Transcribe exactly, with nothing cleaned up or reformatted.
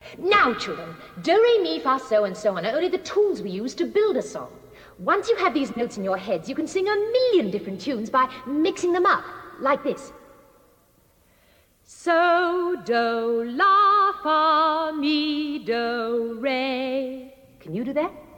Now, children, do, re, mi, fa, so, and so on are only the tools we use to build a song. Once you have these notes in your heads, you can sing a million different tunes by mixing them up, like this. So, do, la, fa, mi, do, re. Can you do that?